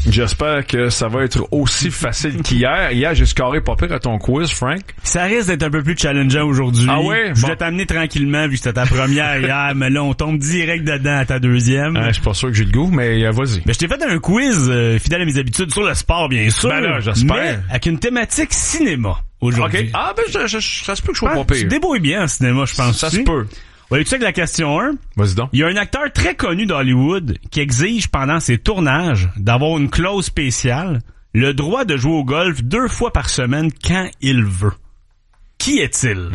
J'espère que ça va être aussi facile qu'hier. Hier, j'ai scoré pas pire à ton quiz, Frank. Ça risque d'être un peu plus challengeant aujourd'hui. Ah ouais? Je vais t'amener tranquillement vu que c'était ta première hier, mais là, on tombe direct dedans à ta deuxième. Je suis pas sûr que j'ai le goût, mais vas-y. Ben, je t'ai fait un quiz fidèle à mes habitudes sur le sport, bien sûr. Ben là, j'espère. Mais avec une thématique cinéma aujourd'hui. OK. Ah, ben, ça se peut que je sois pas Tu te pire. débrouilles bien en cinéma, je pense. Ça se peut. On va aller avec la question 1. Vas-y donc. Il y a un acteur très connu d'Hollywood qui exige pendant ses tournages d'avoir une clause spéciale, le droit de jouer au golf 2 fois par semaine quand il veut. Qui est-il?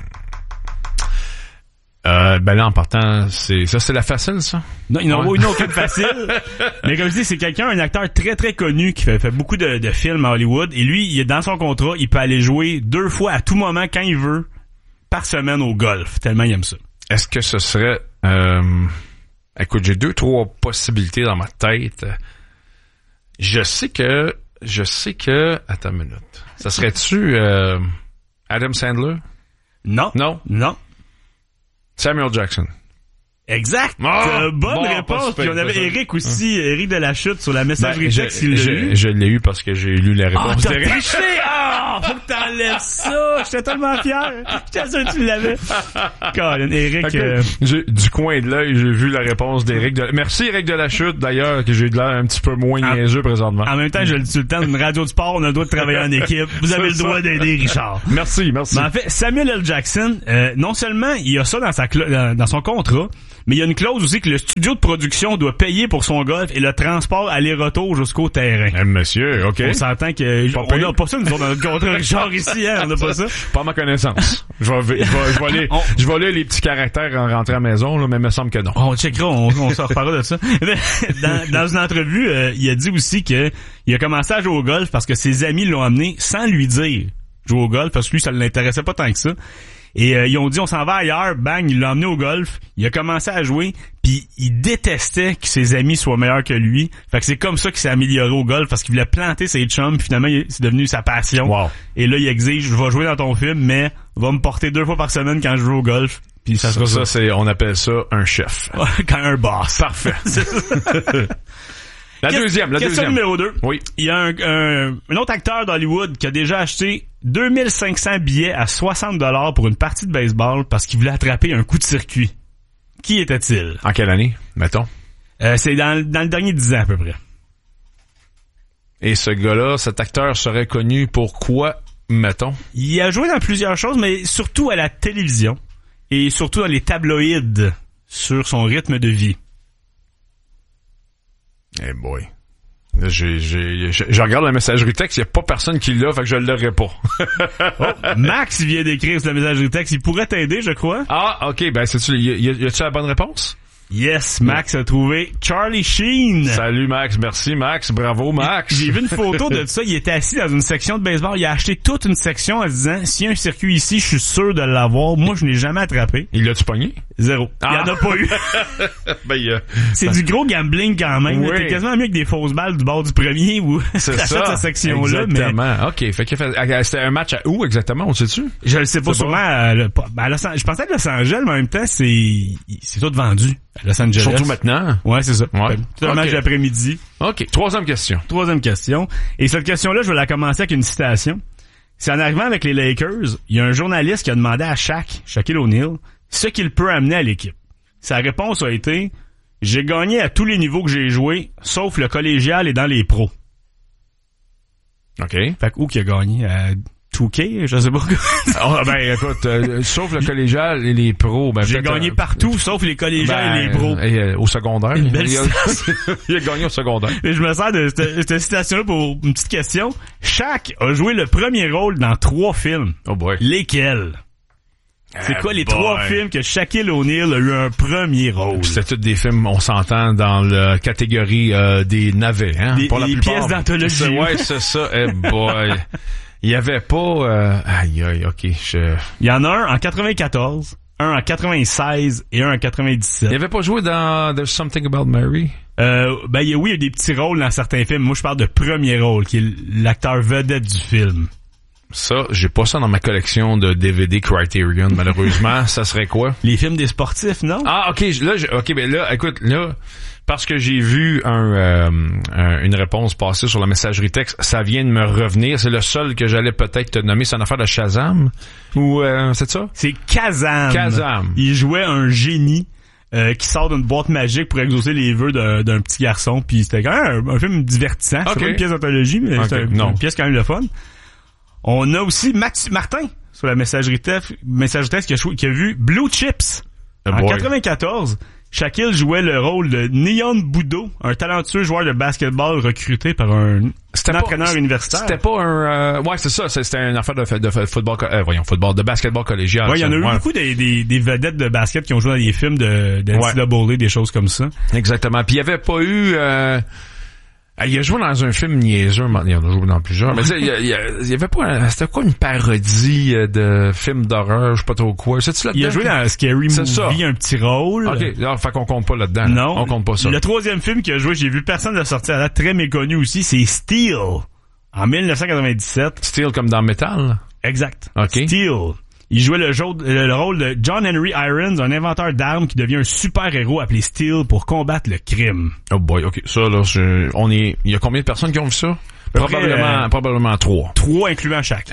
Ben là, en partant, c'est la facile, ça? Non, il n'y en a aucune facile. Mais comme je dis, c'est un acteur très très connu qui fait beaucoup de films à Hollywood. Et lui, il est dans son contrat, il peut aller jouer 2 fois à tout moment quand il veut par semaine au golf. Tellement il aime ça. Est-ce que ce serait... Écoute, j'ai 2-3 possibilités dans ma tête. Je sais que... Attends une minute. Ça serait-tu Adam Sandler? Non. Samuel Jackson. Exact. Bonne réponse. Puis on avait Eric aussi, Eric de la Chute sur la messagerie texte. Je l'ai eu parce que j'ai lu la réponse d'Eric. Triché! Faut que t'enlèves ça! J'étais tellement fier! J'étais sûr que tu l'avais. Colin, Eric... Okay. Du coin de l'œil, j'ai vu la réponse d'Eric. Merci Eric de la Chute, d'ailleurs, que j'ai de l'air un petit peu moins niaiseux présentement. En même temps, je le dis tout le temps, d'une radio de sport, on a le droit de travailler en équipe. Vous avez le droit d'aider Richard. Merci. Mais en fait, Samuel L. Jackson, non seulement il a ça dans son contrat, mais il y a une clause aussi que le studio de production doit payer pour son golf et le transport aller-retour jusqu'au terrain. Monsieur, OK. On s'entend que on n'a pas ça, nous autres, dans notre contrat, Richard, ici, hein, on n'a pas ça. Pas à ma connaissance. Je vais aller les petits caractères en rentrant à la maison, là, mais il me semble que non. On checkera, on s'en reparlera de ça. Dans une entrevue, il a dit aussi que il a commencé à jouer au golf parce que ses amis l'ont amené sans lui dire jouer au golf parce que lui, ça ne l'intéressait pas tant que ça. Et ils ont dit, on s'en va ailleurs, bang, il l'a emmené au golf, il a commencé à jouer, puis il détestait que ses amis soient meilleurs que lui. Fait que c'est comme ça qu'il s'est amélioré au golf, parce qu'il voulait planter ses chums, puis finalement, c'est devenu sa passion. Wow. Et là, il exige, je vais jouer dans ton film, mais va me porter 2 fois par semaine quand je joue au golf. Puis ça sera ça. On appelle ça un chef. Quand un boss. Parfait. La deuxième. Question numéro 2. Oui. Il y a un autre acteur d'Hollywood qui a déjà acheté 2500 billets à $60 pour une partie de baseball parce qu'il voulait attraper un coup de circuit. Qui était-il? En quelle année, mettons? C'est dans le dernier 10 ans à peu près. Et ce gars-là, cet acteur serait connu pour quoi, mettons? Il a joué dans plusieurs choses, mais surtout à la télévision et surtout dans les tabloïds sur son rythme de vie. Eh boy. Je regarde la messagerie texte, il n'y a pas personne qui l'a, fait que je l'aurais pas. Max vient d'écrire sur la messagerie texte, il pourrait t'aider, je crois. Ah, ok, ben y a-tu la bonne réponse? Yes, Max a trouvé Charlie Sheen. Salut Max, merci Max, bravo Max. J'ai vu une photo de ça, il était assis dans une section de baseball, il a acheté toute une section en disant, s'il y a un circuit ici, je suis sûr de l'avoir. Moi, je n'ai jamais attrapé. Il l'a-tu pogné? 0. Il y en a pas eu. C'est du gros gambling quand même. Oui. T'es quasiment mieux que des fausses balles du bord du premier où c'est ça, cette section-là. Exactement. Mais... OK. Fait que c'était un match à où exactement, on sait-tu? Je le sais pas, sûrement je pensais à Los Angeles, mais en même temps, c'est tout vendu à Los Angeles. Surtout maintenant. Ouais, c'est ça. Ouais. C'est un match d'après-midi. OK. Troisième question. Et cette question-là, je vais la commencer avec une citation. C'est en arrivant avec les Lakers, il y a un journaliste qui a demandé à Shaquille O'Neal, ce qu'il peut amener à l'équipe. Sa réponse a été « J'ai gagné à tous les niveaux que j'ai joué, sauf le collégial et dans les pros. » OK. Fait que où qui a gagné? À 2K? Je sais pas. Écoute, sauf le collégial et les pros. J'ai gagné partout, sauf les collégiales et les pros. Et au secondaire. Une belle il a gagné au secondaire. Mais je me sers de cette citation-là pour une petite question. Shaq a joué le premier rôle dans 3 films. Oh boy. Lesquels? C'est quoi les 3 films que Shaquille O'Neal a eu un premier rôle? C'était tous des films, on s'entend, dans la catégorie des navets, hein? Pour la plupart. Pièces d'anthologie. Ouais, c'est ça. Eh boy. Il y avait pas... OK. Il y en a un en 94, un en 96 et un en 97. Il avait pas joué dans There's Something About Mary? Oui, il y a des petits rôles dans certains films. Moi, je parle de premier rôle, qui est l'acteur vedette du film. Ça, j'ai pas ça dans ma collection de DVD Criterion, malheureusement. Ça serait quoi? Les films des sportifs, non? Ah, OK. Là, écoute, là... parce que j'ai vu une réponse passer sur la messagerie texte, ça vient de me revenir. C'est le seul que j'allais peut-être te nommer. C'est une affaire de Shazam? Ou c'est ça? C'est Kazam. Kazam. Il jouait un génie qui sort d'une boîte magique pour exaucer les vœux d'un petit garçon. Puis c'était quand même un film divertissant. Okay. C'est pas une pièce d'anthologie, mais c'est une pièce quand même le fun. On a aussi Martin sur la messagerie texte qui a vu Blue Chips. En 94, Shaquille jouait le rôle de Neon Boudo, un talentueux joueur de basketball recruté par un entraîneur universitaire. C'était pas un... ouais, c'est ça. C'était une affaire de football... football, de basketball collégial. Ouais, il y en a eu beaucoup des vedettes de basket qui ont joué dans des films de NCAA, des choses comme ça. Exactement. Puis il y avait pas eu... il a joué dans un film niaiseux, il en a joué dans plusieurs, mais il y avait pas c'était quoi une parodie de film d'horreur, je sais pas trop quoi. C'est-tu là-dedans? Il a joué dans Scary Movie, un petit rôle. OK, alors fait qu'on compte pas là-dedans. Non. On compte pas ça. Le troisième film qu'il a joué, j'ai vu personne de sortir à date, très méconnu aussi, c'est Steel, en 1997. Steel comme dans Metal? Exact. OK. Steel. Il jouait le rôle de John Henry Irons, un inventeur d'armes qui devient un super-héros appelé Steel pour combattre le crime. Oh boy, OK. Ça, là, il y a combien de personnes qui ont vu ça? Probablement 3. 3 incluant chaque.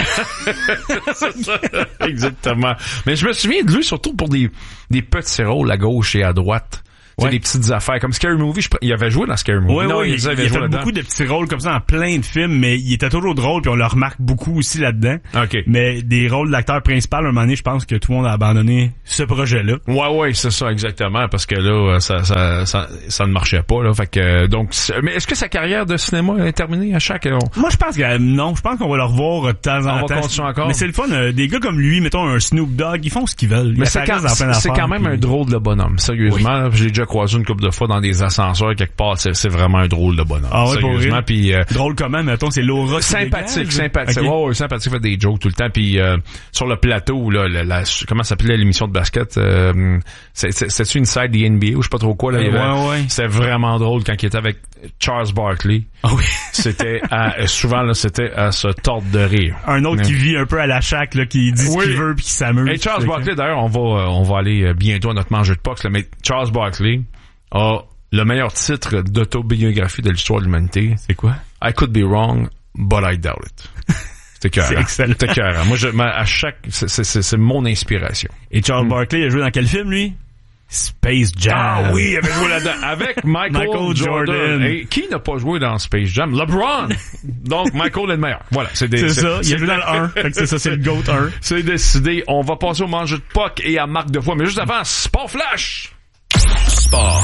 C'est ça. Exactement. Mais je me souviens de lui surtout pour des petits rôles à gauche et à droite. Ouais. Des petites affaires comme Scary Movie, il avait joué dans Scary Movie. Ouais, il avait fait beaucoup de petits rôles comme ça dans plein de films, mais il était toujours drôle puis on le remarque beaucoup aussi là-dedans. OK. Mais des rôles d'acteur principal, à un moment donné, je pense que tout le monde a abandonné ce projet-là. Ouais, c'est ça exactement parce que là ça ne marchait pas là, fait que donc mais est-ce que sa carrière de cinéma est terminée à chaque Moi je pense que non, je pense qu'on va le revoir de temps en temps. On va continuer encore. Mais c'est le fun des gars comme lui, mettons un Snoop Dogg, ils font ce qu'ils veulent. Mais c'est quand même un drôle de bonhomme, sérieusement. Oui. J'ai déjà croisé une couple de fois dans des ascenseurs quelque part, c'est vraiment un drôle de bonhomme. Ah ouais, sérieusement, puis drôle comment, mettons, c'est l'aura sympathique. Okay. Ouais, sympathique, fait des jokes tout le temps puis sur le plateau là, comment s'appelait l'émission de basket c'est Inside the NBA ou je sais pas trop quoi là, c'était vraiment drôle quand il était avec Charles Barkley. Ah oui. C'était souvent là, c'était à se tordre de rire. Un autre qui vit un peu à la Shaq là, qui dit ce qu'il veut puis qui s'amuse. Et Charles Barkley d'ailleurs, on va aller bientôt à notre manche de Pox là, mais Charles Barkley a le meilleur titre d'autobiographie de l'histoire de l'humanité. C'est quoi? I could be wrong, but I doubt it. C'était écœurant. C'est excellent. C'était écœurant. Moi, à chaque, c'est mon inspiration. Et Charles Barkley, il a joué dans quel film, lui? Space Jam. Ah oui, il avait joué là-dedans. Avec Michael Jordan. Et qui n'a pas joué dans Space Jam? LeBron! Donc, Michael est le meilleur. Voilà. C'est ça. Il a joué dans le 1. Fait que c'est ça, c'est le GOAT 1. C'est décidé. On va passer au manche de puck et à Marc de foi. Mais juste avant, Sport Flash! Sport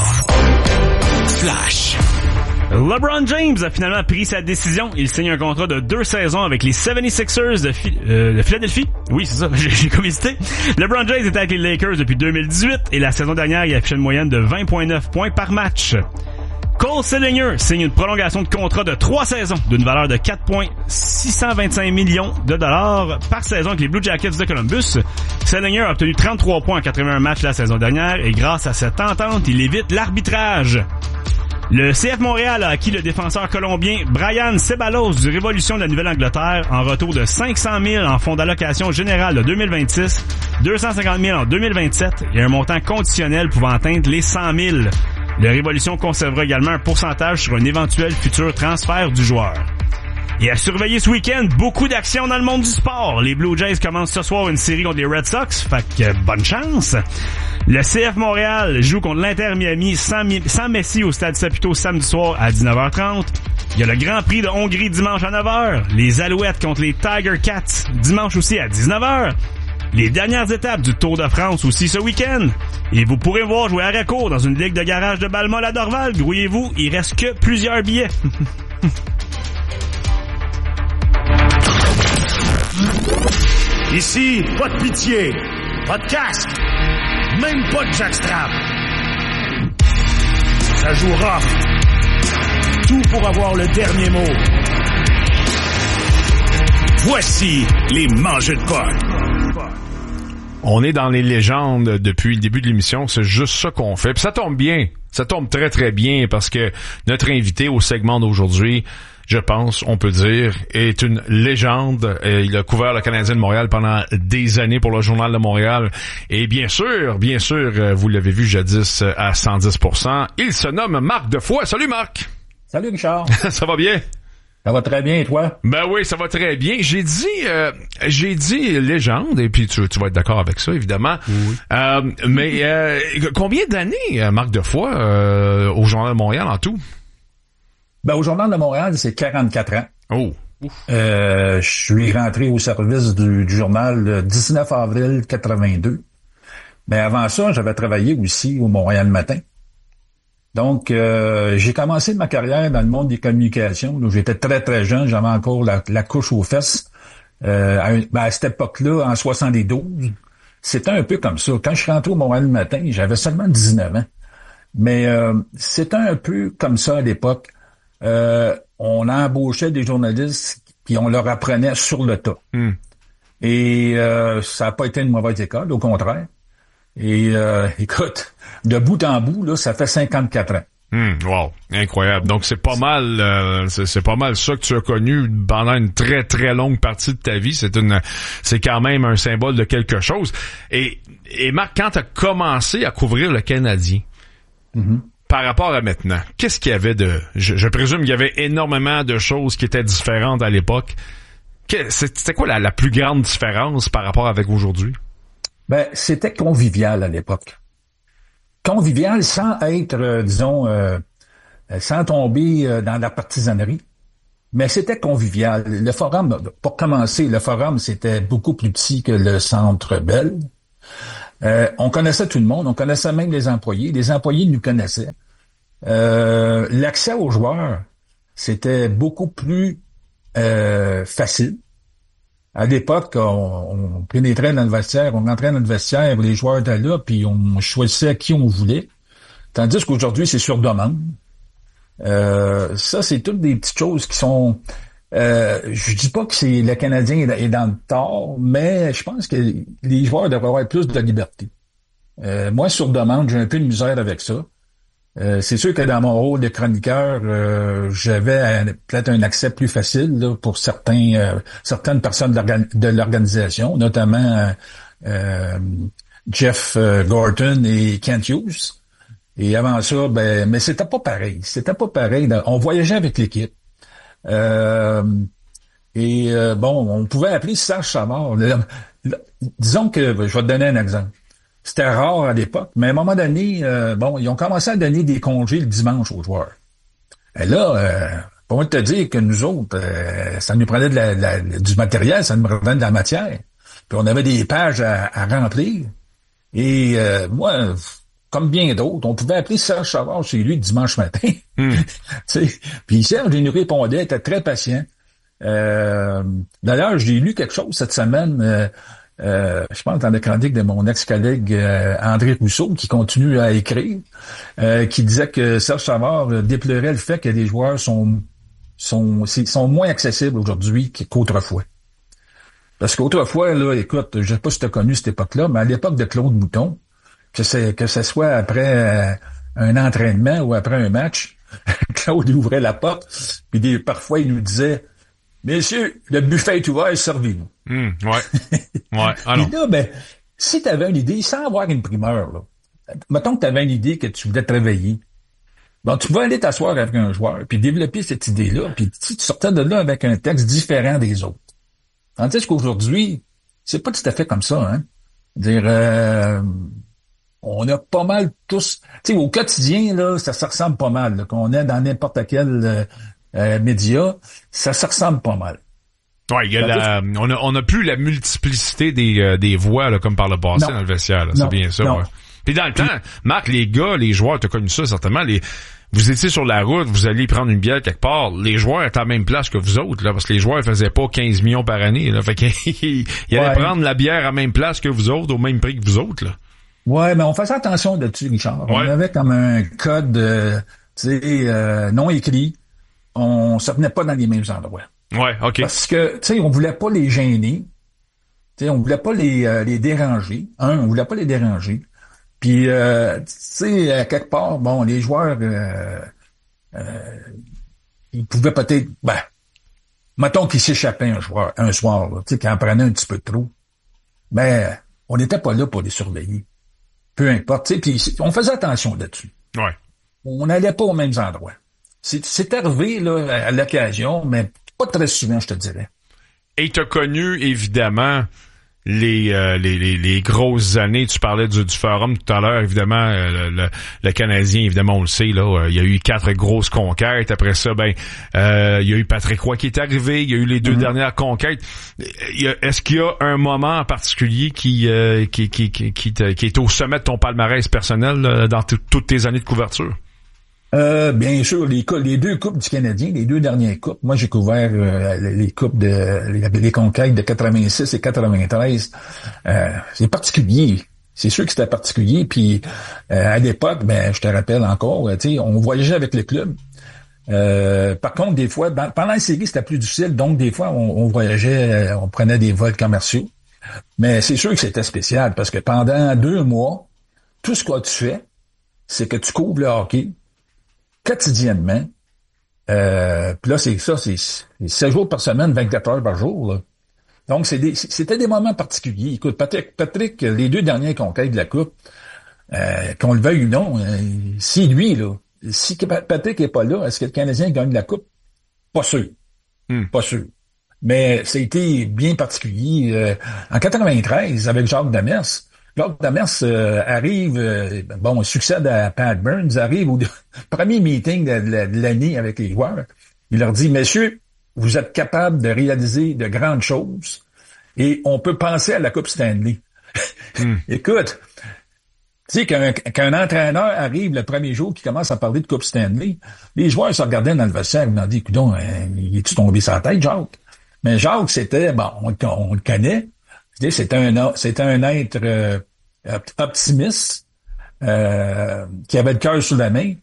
Flash. LeBron James a finalement pris sa décision. Il signe un contrat de 2 saisons avec les 76ers de Philadelphie. Oui, c'est ça, j'ai comme hésité. LeBron James était avec les Lakers depuis 2018 et la saison dernière, il a affiché une moyenne de 20,9 points par match. Cole Sillinger signe une prolongation de contrat de 3 saisons d'une valeur de 4,625 millions de dollars par saison avec les Blue Jackets de Columbus. Sillinger a obtenu 33 points en 81 matchs la saison dernière et grâce à cette entente, il évite l'arbitrage. Le CF Montréal a acquis le défenseur colombien Brian Ceballos du Révolution de la Nouvelle-Angleterre en retour de 500 000 en fonds d'allocation générale de 2026, 250 000 en 2027 et un montant conditionnel pouvant atteindre les 100 000. Le Révolution conservera également un pourcentage sur un éventuel futur transfert du joueur. Et à surveiller ce week-end, beaucoup d'actions dans le monde du sport. Les Blue Jays commencent ce soir une série contre les Red Sox, fait que bonne chance. Le CF Montréal joue contre l'Inter Miami sans Messi au Stade Saputo samedi soir à 19h30. Il y a le Grand Prix de Hongrie dimanche à 9h. Les Alouettes contre les Tiger Cats dimanche aussi à 19h. Les dernières étapes du Tour de France aussi ce week-end. Et vous pourrez voir jouer à Récourt dans une ligue de garage de Balmol à Dorval. Grouillez-vous, il reste que plusieurs billets. Ici, pas de pitié, pas de casque, même pas de jackstrap. Ça joue rough. Tout pour avoir le dernier mot. Voici les mangeux de puck. On est dans les légendes depuis le début de l'émission, c'est juste ça qu'on fait. Puis ça tombe bien, ça tombe très très bien parce que notre invité au segment d'aujourd'hui je pense, on peut dire, est une légende. Il a couvert le Canadien de Montréal pendant des années pour le Journal de Montréal. Et bien sûr, vous l'avez vu jadis à 110%. Il se nomme Marc Defoy. Salut Marc! Salut Richard! Ça va bien? Ça va très bien, et toi? Ben oui, ça va très bien. J'ai dit légende, et puis tu vas être d'accord avec ça, évidemment. Oui. Mais combien d'années, Marc Defoy, au Journal de Montréal en tout? Ben, au Journal de Montréal, c'est 44 ans. Oh! Je suis rentré au service du journal le 19 avril 82. Mais avant ça, j'avais travaillé aussi au Montréal Matin. Donc, j'ai commencé ma carrière dans le monde des communications. Où j'étais très, très jeune. J'avais encore la couche aux fesses. À cette époque-là, en 72, c'était un peu comme ça. Quand je suis rentré au Montréal Matin, j'avais seulement 19 ans. Mais c'était un peu comme ça à l'époque. On embauchait des journalistes puis on leur apprenait sur le tas. Et ça n'a pas été une mauvaise école, au contraire. Et écoute, de bout en bout, là, ça fait 54 ans. Wow, incroyable. Donc c'est pas mal, c'est pas mal ça que tu as connu pendant une très très longue partie de ta vie. C'est quand même un symbole de quelque chose. Et Marc, quand tu as commencé à couvrir le Canadien, par rapport à maintenant, qu'est-ce qu'il y avait de... Je présume qu'il y avait énormément de choses qui étaient différentes à l'époque. C'était quoi la plus grande différence par rapport avec aujourd'hui? Ben, c'était convivial à l'époque. Convivial sans être, sans tomber dans la partisanerie. Mais c'était convivial. Le forum, pour commencer, le forum, c'était beaucoup plus petit que le Centre Bell. On connaissait tout le monde, on connaissait même les employés nous connaissaient. L'accès aux joueurs, c'était beaucoup plus facile. À l'époque, on pénétrait dans le vestiaire, on rentrait dans le vestiaire, les joueurs étaient là, puis on choisissait qui on voulait. Tandis qu'aujourd'hui, c'est sur demande. Ça, c'est toutes des petites choses qui sont... je dis pas que c'est le Canadien est dans le tort, mais je pense que les joueurs devraient avoir plus de liberté. Moi, sur demande, j'ai un peu de misère avec ça. C'est sûr que dans mon rôle de chroniqueur, j'avais peut-être un accès plus facile là, pour certaines personnes de l'organisation, notamment Jeff Gorton et Kent Hughes. Et avant ça, mais c'était pas pareil. On voyageait avec l'équipe. On pouvait appeler Serge Savard. Disons que, je vais te donner un exemple. C'était rare à l'époque, mais à un moment donné, ils ont commencé à donner des congés le dimanche aux joueurs. Et là, pour te dire que nous autres, ça nous prenait du matériel, ça nous prenait de la matière. Puis on avait des pages à remplir. Et moi, comme bien d'autres, on pouvait appeler Serge Savard chez lui le dimanche matin. Puis Serge, il nous répondait, était très patient. D'ailleurs, j'ai lu quelque chose cette semaine, je pense dans la chronique de mon ex-collègue André Rousseau, qui continue à écrire, qui disait que Serge Savard déplorait le fait que les joueurs sont moins accessibles aujourd'hui qu'autrefois. Parce qu'autrefois, là, écoute, je sais pas si tu as connu cette époque-là, mais à l'époque de Claude Mouton, que ce soit après un entraînement ou après un match, Claude ouvrait la porte, puis parfois il nous disait « Messieurs, le buffet est ouvert, servez-vous. » Ouais. Et là, si tu avais une idée, sans avoir une primeur, là, mettons que tu avais une idée que tu voulais te réveiller, tu pouvais aller t'asseoir avec un joueur, puis développer cette idée-là, puis tu sortais de là avec un texte différent des autres. Tandis qu'aujourd'hui, c'est pas tout à fait comme ça, hein. On a pas mal tous... Tu sais, au quotidien, là, ça se ressemble pas mal. Là, qu'on est dans n'importe quel média, ça se ressemble pas mal. Ouais, on a plus la multiplicité des voix là, comme par le passé dans le vestiaire. Là, c'est bien ça. Ouais. Puis dans le temps, Marc, les gars, les joueurs, t'as connu ça certainement. Vous étiez sur la route, vous alliez prendre une bière quelque part. Les joueurs étaient à la même place que vous autres, là, parce que les joueurs faisaient pas 15 millions par année. Là, fait qu'ils allaient prendre la bière à la même place que vous autres, au même prix que vous autres. Là. Ouais, mais on faisait attention là-dessus, Richard. Ouais. On avait comme un code, non écrit. On se tenait pas dans les mêmes endroits. Ouais, ok. Parce que, on voulait pas les gêner. On voulait pas les déranger. On voulait pas les déranger. Puis, à quelque part, les joueurs, il pouvait peut-être, mettons qu'il s'échappait un soir, là, tu sais, qu'il en prenait un petit peu trop. Mais on n'était pas là pour les surveiller. Peu importe, tu sais, puis on faisait attention là-dessus. Ouais. On n'allait pas aux mêmes endroits. C'est arrivé, là, à l'occasion, mais pas très souvent, je te dirais. Et t'as connu, évidemment, les grosses années. Tu parlais du forum tout à l'heure, évidemment, le Canadien, évidemment, on le sait, là, il y a eu 4 grosses conquêtes. Après ça, il y a eu Patrick Roy qui est arrivé, il y a eu les 2 dernières conquêtes. Est-ce qu'il y a un moment en particulier qui est au sommet de ton palmarès personnel dans toutes tes années de couverture? Bien sûr, les 2 coupes du Canadien, les 2 dernières coupes. Moi, j'ai couvert les coupes les conquêtes de 86 et 93. C'est particulier. C'est sûr que c'était particulier. Puis à l'époque, je te rappelle encore, tu sais, on voyageait avec le club. Par contre, des fois, pendant la série, c'était plus difficile. Donc, des fois, on voyageait, on prenait des vols commerciaux. Mais c'est sûr que c'était spécial parce que pendant 2 mois, tout ce que tu fais, c'est que tu couvres le hockey quotidiennement. Puis là, c'est 7 jours par semaine, 24 heures par jour. Là. Donc, c'était des moments particuliers. Écoute, Patrick, les 2 dernières conquêtes de la Coupe, qu'on le veuille ou non, si Patrick est pas là, est-ce que le Canadien gagne la Coupe? Pas sûr. Pas sûr. Mais ça a été bien particulier. En 93, avec Jacques Demers, Jacques Demers arrive, succède à Pat Burns, arrive au premier meeting de l'année avec les joueurs. Il leur dit, messieurs, vous êtes capables de réaliser de grandes choses et on peut penser à la Coupe Stanley. Écoute, tu sais, qu'un entraîneur arrive le premier jour qui commence à parler de Coupe Stanley, les joueurs se regardaient dans le vestiaire, ils ont dit, coudonc, il est-tu tombé sur la tête, Jacques? Mais Jacques, c'était, on le connaît, c'était un être optimiste, qui avait le cœur sous la main.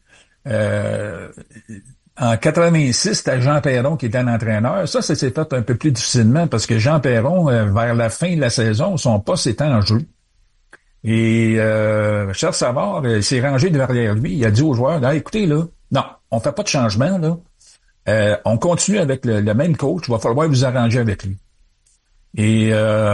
En 86, c'était Jean Perron qui était un entraîneur. Ça s'est fait un peu plus difficilement parce que Jean Perron, vers la fin de la saison, son poste était en jeu. Et Charles Savard s'est rangé derrière lui. Il a dit aux joueurs, écoutez, là, non, on fait pas de changement, là. On continue avec le même coach. Il va falloir vous arranger avec lui. Et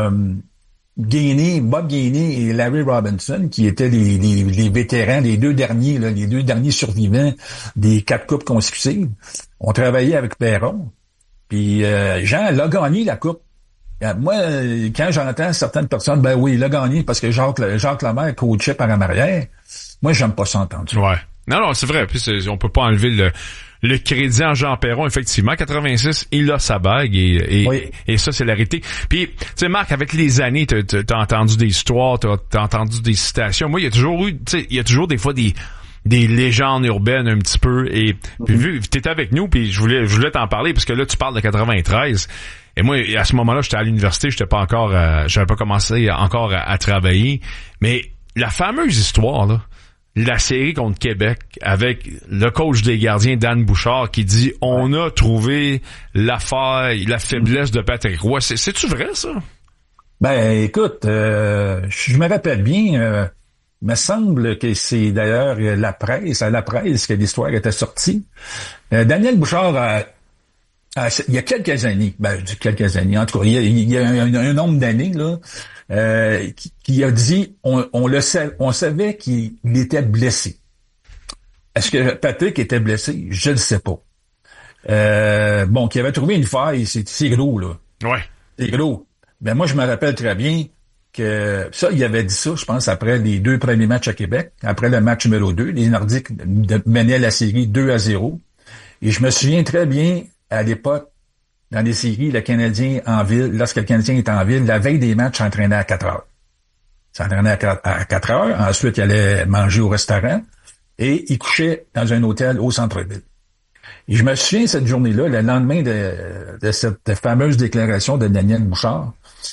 Bob Gainey et Larry Robinson, qui étaient les vétérans, les 2 derniers survivants des 4 coupes consécutives, ont travaillé avec Perron. Puis Jean l'a gagné la coupe. Moi, quand j'entends certaines personnes, oui, il a gagné parce que Jacques Lemaire coachait par en arrière. Moi, j'aime pas ça entendre ça. Ouais. Non, c'est vrai. Puis on peut pas enlever le crédit en Jean Perron, effectivement. 86, il a sa bague et ça, c'est la réalité. Puis, tu sais, Marc, avec les années, t'as entendu des histoires, t'as entendu des citations. Moi, il y a toujours des fois des légendes urbaines un petit peu. Et puis, vu t'étais avec nous, puis je voulais t'en parler parce que là, tu parles de 93. Et moi, à ce moment-là, j'étais à l'université, j'avais pas commencé encore à travailler. Mais la fameuse histoire, là, la série contre Québec avec le coach des gardiens, Dan Bouchard, qui dit « On a trouvé la faille, la faiblesse de Patrick Roy ». C'est-tu vrai, ça? Écoute, je me rappelle bien, me semble que c'est d'ailleurs à la presse que l'histoire était sortie. Daniel Bouchard il y a quelques années, je dis quelques années, en tout cas, il y a un nombre d'années, là, qui a dit, on savait qu'il était blessé. Est-ce que Patrick était blessé? Je ne sais pas. Qu'il avait trouvé une faille, c'est gros, là. Ouais. C'est gros. Moi, je me rappelle très bien que ça, il avait dit ça, je pense, après les 2 premiers matchs à Québec, après le match numéro 2, les Nordiques menaient la série 2-0. Et je me souviens très bien, à l'époque, dans les séries, le Canadien en ville, lorsque le Canadien est en ville, la veille des matchs, s'entraînait à 4 heures. S'entraînait à 4 heures. Ensuite, il allait manger au restaurant et il couchait dans un hôtel au centre-ville. Et je me souviens cette journée-là, le lendemain de cette fameuse déclaration de Daniel Bouchard,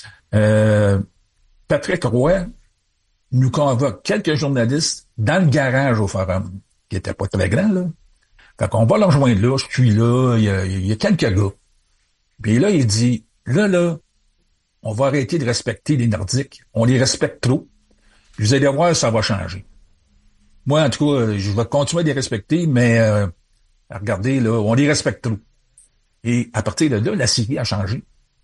Patrick Roy nous convoque quelques journalistes dans le garage au Forum, qui était pas très grand, là. Fait qu'on va le rejoindre là, je suis là, il y a quelques gars. Puis là, il dit, là, on va arrêter de respecter les Nordiques. On les respecte trop. Vous allez voir, ça va changer. Moi, en tout cas, je vais continuer à les respecter, mais regardez, là, on les respecte trop. Et à partir de là, la série a changé.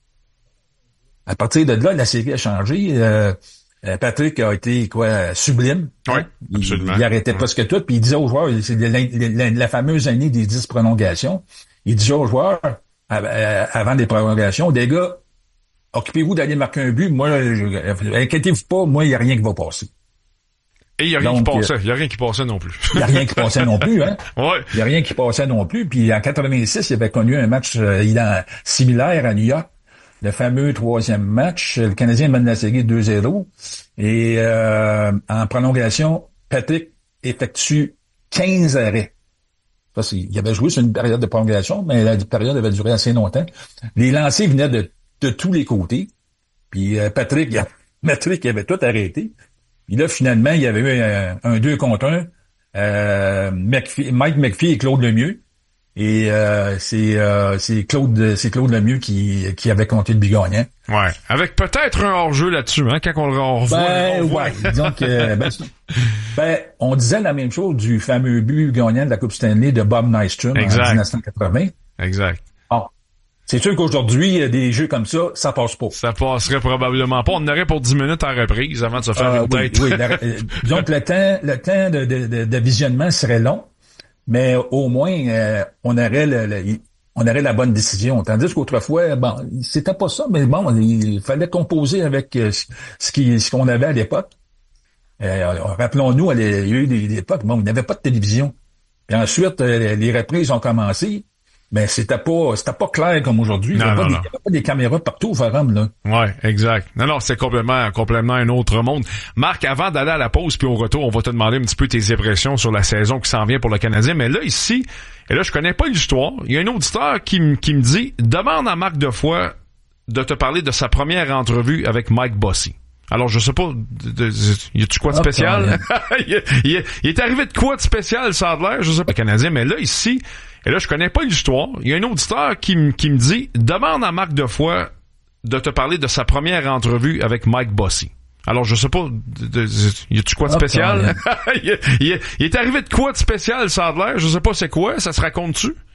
À partir de là, la série a changé. Patrick a été sublime. Oui, absolument. Il arrêtait presque tout, puis il disait aux joueurs, c'est la fameuse année des 10 prolongations, il disait aux joueurs, avant les prolongations, des gars, occupez-vous d'aller marquer un but, moi, inquiétez-vous pas, moi, il n'y a rien qui va passer. Et il n'y a rien qui passait. Il n'y a rien qui passait non plus. Il n'y a rien qui passait non plus, hein? Ouais. Il n'y a rien qui passait non plus. Puis en 86, il avait connu un match similaire à New York. Le fameux 3e match. Le Canadien mène la série 2-0. Et en prolongation, Patrick effectue 15 arrêts. Parce qu'il avait joué sur une période de prolongation, mais la période avait duré assez longtemps. Les lancers venaient de tous les côtés. Puis Patrick avait tout arrêté. Puis là, finalement, il y avait eu un 2 contre 1. Mike McPhee et Claude Lemieux. Et c'est Claude Lemieux qui avait compté le but gagnant. Ouais. Avec peut-être un hors-jeu là-dessus, hein, quand on revoit. Ouais. Disons que, on disait la même chose du fameux but gagnant de la Coupe Stanley de Bob Nystrom en 1980. Exact. Bon. C'est sûr qu'aujourd'hui, des jeux comme ça passe pas. Ça passerait probablement pas. On aurait pour 10 minutes en reprise avant de se faire une tête. Oui, donc le temps de visionnement serait long, mais au moins on aurait la bonne décision. Tandis qu'autrefois, c'était pas ça, mais bon, il fallait composer avec ce qu'on avait à l'époque. Rappelons-nous, il y a eu des époques, il n'y avait pas de télévision. Puis ensuite, les reprises ont commencé. Mais c'était pas clair comme aujourd'hui. Il n'y avait pas des caméras partout au forum, là. Ouais, exact. Non, c'est complètement un autre monde. Marc, avant d'aller à la pause puis au retour, on va te demander un petit peu tes impressions sur la saison qui s'en vient pour le Canadien. Mais là, ici, et là, je connais pas l'histoire. Il y a un auditeur qui me dit, demande à Marc Defoy de te parler de sa première entrevue avec Mike Bossy. Alors, je sais pas, y a-tu quoi de spécial? il est arrivé de quoi de spécial, ça a l'air, je sais pas, le Canadien. Mais là, ici, et là, je connais pas l'histoire. Il y a un auditeur qui me dit, demande à Marc Defoy de te parler de sa première entrevue avec Mike Bossy. Alors, je sais pas, y a-tu quoi de spécial? Il est arrivé de quoi de spécial, ça a l'air? Je sais pas c'est quoi, ça se raconte-tu?